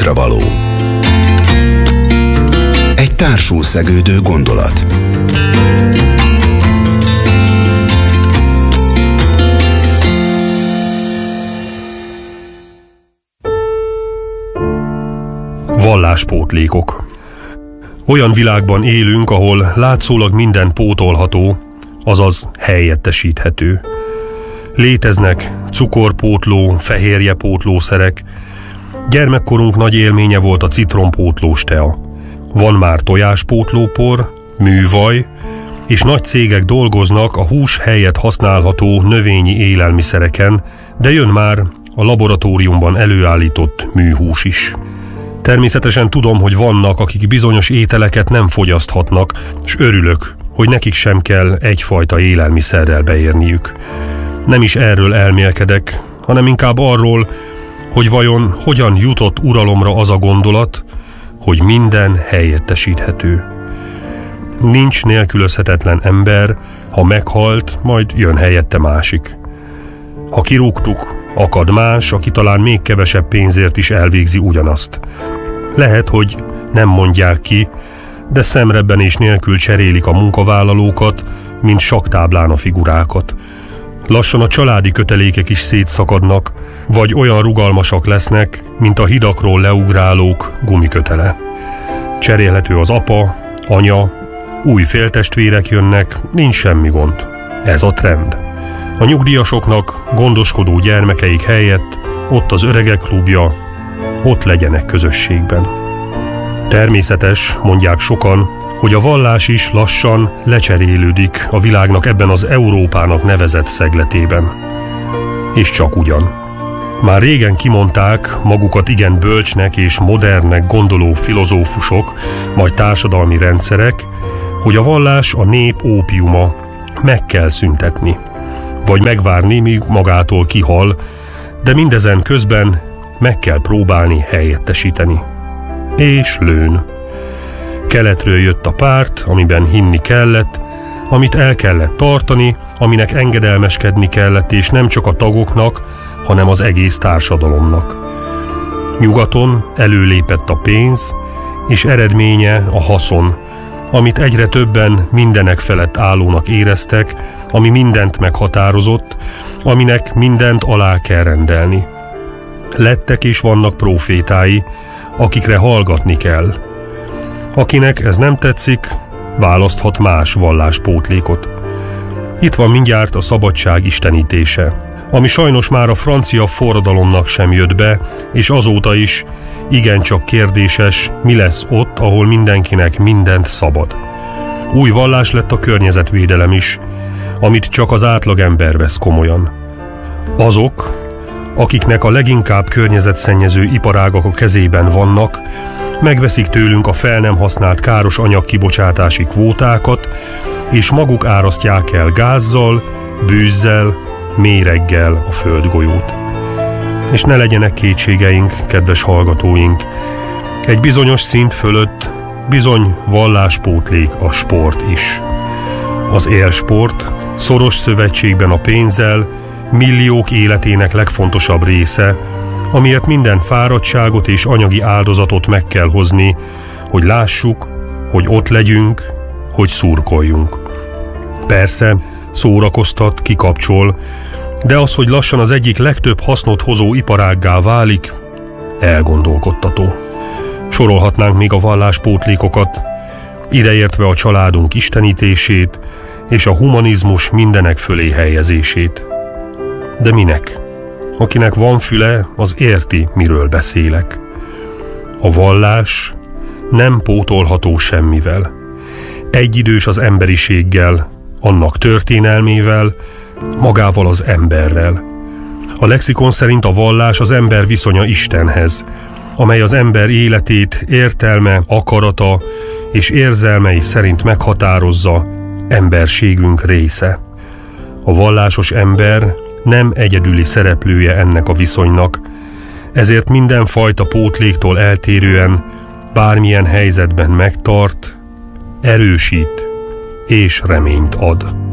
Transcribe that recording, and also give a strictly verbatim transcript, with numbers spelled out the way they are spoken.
Örökkévaló. Egy társul szegődő gondolat. Valláspótlékok. Olyan világban élünk, ahol látszólag minden pótolható, azaz helyettesíthető. Léteznek cukorpótló, fehérjepótlószerek. Gyermekkorunk nagy élménye volt a citrompótlós tea. Van már tojáspótlópor, művaj, és nagy cégek dolgoznak a hús helyett használható növényi élelmiszereken, de jön már a laboratóriumban előállított műhús is. Természetesen tudom, hogy vannak, akik bizonyos ételeket nem fogyaszthatnak, és örülök, hogy nekik sem kell egyfajta élelmiszerrel beérniük. Nem is erről elmélkedek, hanem inkább arról, hogy vajon hogyan jutott uralomra az a gondolat, hogy minden helyettesíthető. Nincs nélkülözhetetlen ember, ha meghalt, majd jön helyette másik. Ha kirúgtuk, akad más, aki talán még kevesebb pénzért is elvégzi ugyanazt. Lehet, hogy nem mondják ki, de szemrebbenés nélkül cserélik a munkavállalókat, mint sakktáblán a figurákat. Lassan a családi kötelékek is szétszakadnak, vagy olyan rugalmasak lesznek, mint a hidakról leugrálók gumikötele. Cserélhető az apa, anya, új féltestvérek jönnek, nincs semmi gond. Ez a trend. A nyugdíjasoknak gondoskodó gyermekeik helyett ott az öregek klubja, ott legyenek közösségben. Természetes, mondják sokan, hogy a vallás is lassan lecserélődik a világnak ebben az Európának nevezett szegletében. És csak ugyan. Már régen kimondták magukat igen bölcsnek és modernnek gondoló filozófusok, majd társadalmi rendszerek, hogy a vallás a nép ópiuma, meg kell szüntetni. Vagy megvárni, míg magától kihal, de mindezen közben meg kell próbálni helyettesíteni. És lőn. Keletről jött a párt, amiben hinni kellett, amit el kellett tartani, aminek engedelmeskedni kellett, és nem csak a tagoknak, hanem az egész társadalomnak. Nyugaton előlépett a pénz, és eredménye a haszon, amit egyre többen mindenek felett állónak éreztek, ami mindent meghatározott, aminek mindent alá kell rendelni. Lettek és vannak prófétái, akikre hallgatni kell. Akinek ez nem tetszik, választhat más valláspótlékot. Itt van mindjárt a szabadság istenítése, ami sajnos már a francia forradalomnak sem jött be, és azóta is igencsak kérdéses, mi lesz ott, ahol mindenkinek mindent szabad. Új vallás lett a környezetvédelem is, amit csak az átlagember vesz komolyan. Azok, akiknek a leginkább környezetszennyező iparágak a kezében vannak, megveszik tőlünk a fel nem használt káros anyagkibocsátási kvótákat, és maguk árasztják el gázzal, bűzzel, méreggel a földgolyót. És ne legyenek kétségeink, kedves hallgatóink, egy bizonyos szint fölött bizony valláspótlék a sport is. Az élsport szoros szövetségben a pénzzel, milliók életének legfontosabb része, amiért minden fáradtságot és anyagi áldozatot meg kell hozni, hogy lássuk, hogy ott legyünk, hogy szurkoljunk. Persze, szórakoztat, kikapcsol, de az, hogy lassan az egyik legtöbb hasznot hozó iparággá válik, elgondolkodtató. Sorolhatnánk még a valláspótlékokat, ideértve a családunk istenítését és a humanizmus mindenek fölé helyezését. De minek? Akinek van füle, az érti, miről beszélek. A vallás nem pótolható semmivel. Egyidős az emberiséggel, annak történelmével, magával az emberrel. A lexikon szerint a vallás az ember viszonya Istenhez, amely az ember életét értelme, akarata és érzelmei szerint meghatározza, emberségünk része. A vallásos ember nem egyedüli szereplője ennek a viszonynak, ezért mindenfajta pótléktól eltérően bármilyen helyzetben megtart, erősít és reményt ad.